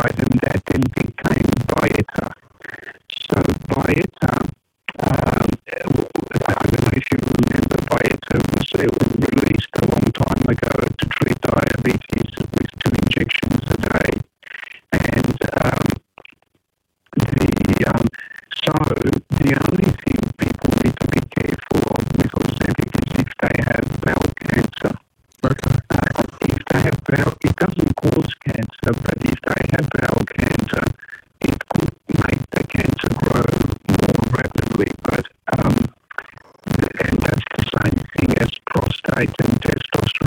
item that then became Byetta. So Byetta, I don't know if you remember, Byetta was released a long time ago to treat diabetes with 2 injections a day. And so the only thing people need to be careful of with Ozempic is if they have bowel cancer. Okay. If they have bowel, it doesn't cause cancer, but if they have bowel cancer, it could make the cancer grow more rapidly. But and that's the same thing as prostate and